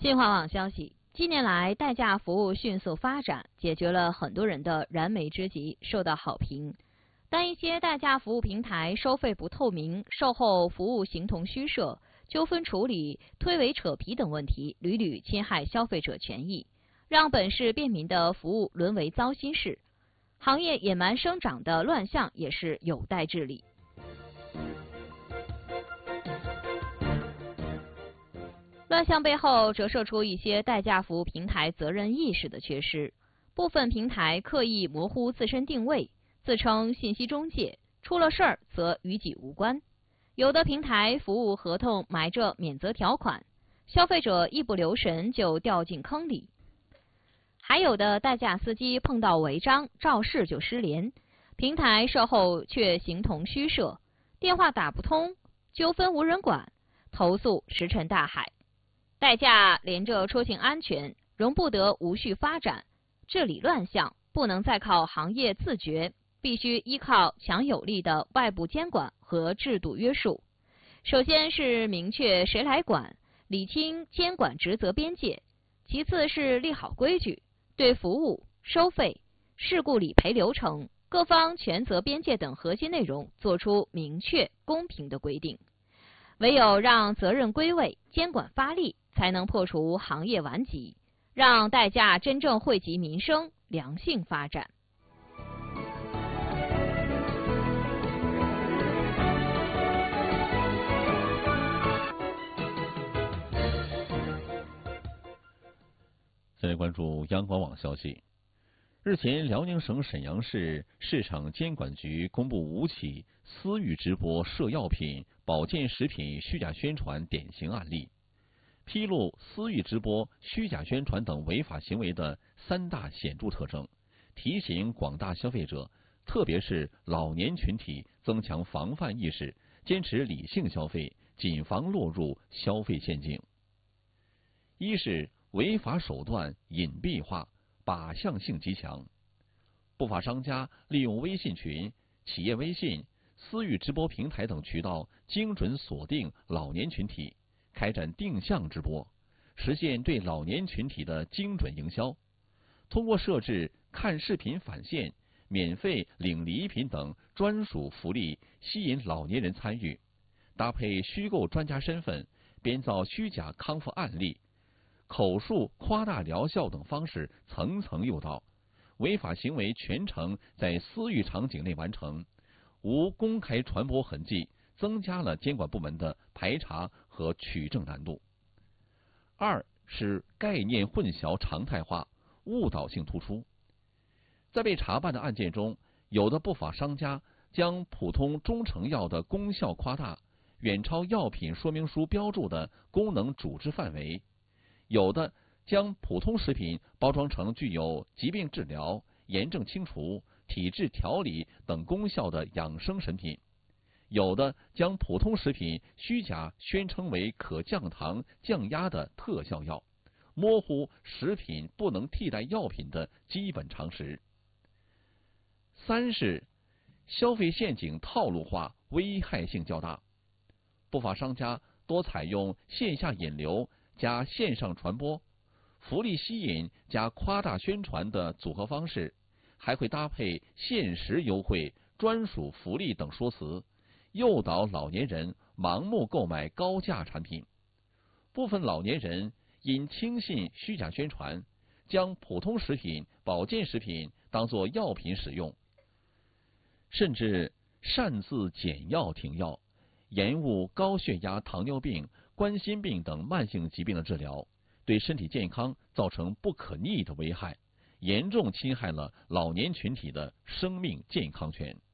新华网消息，近年来代驾服务迅速发展，解决了很多人的燃眉之急，受到好评。但一些代驾服务平台收费不透明，售后服务形同虚设，纠纷处理、推诿扯皮等问题屡屡侵害消费者权益，让本是便民的服务沦为糟心事。行业野蛮生长的乱象也是有待治理。乱象背后折射出一些代驾服务平台责任意识的缺失，部分平台刻意模糊自身定位，自称信息中介，出了事儿则与己无关。有的平台服务合同埋着免责条款，消费者一不留神就掉进坑里。还有的代驾司机碰到违章，肇事就失联，平台售后却形同虚设，电话打不通，纠纷无人管，投诉石沉大海。代驾连着出行安全，容不得无序发展。治理乱象不能再靠行业自觉，必须依靠强有力的外部监管和制度约束。首先是明确谁来管，理清监管职责边界；其次是立好规矩，对服务、收费、事故理赔流程、各方权责边界等核心内容作出明确公平的规定。唯有让责任归位，监管发力，才能破除行业顽疾，让代驾真正惠及民生，良性发展。 再来关注央广网消息。日前，辽宁省沈阳市市场监管局公布5起私域直播涉药品、保健食品虚假宣传典型案例，披露私域直播、虚假宣传等违法行为的3大显著特征，提醒广大消费者，特别是老年群体增强防范意识，坚持理性消费，谨防落入消费陷阱。一是违法手段隐蔽化，靶向性极强，不法商家利用微信群、企业微信、私域直播平台等渠道，精准锁定老年群体，开展定向直播，实现对老年群体的精准营销。通过设置看视频返现、免费领礼品等专属福利，吸引老年人参与，搭配虚构专家身份，编造虚假康复案例，口述夸大疗效等方式层层诱导，违法行为全程在私域场景内完成，无公开传播痕迹，增加了监管部门的排查和取证难度。二是概念混淆常态化，误导性突出。在被查办的案件中，有的不法商家将普通中成药的功效夸大，远超药品说明书标注的功能主治范围；有的将普通食品包装成具有疾病治疗、炎症清除、体质调理等功效的养生食品；有的将普通食品虚假宣称为可降糖、降压的特效药，模糊食品不能替代药品的基本常识。三是消费陷阱套路化，危害性较大。不法商家多采用线下引流加线上传播、福利吸引加夸大宣传的组合方式，还会搭配限时优惠、专属福利等说辞，诱导老年人盲目购买高价产品。部分老年人因轻信虚假宣传，将普通食品、保健食品当作药品使用，甚至擅自减药停药，延误高血压、糖尿病、冠心病等慢性疾病的治疗，对身体健康造成不可逆的危害，严重侵害了老年群体的生命健康权。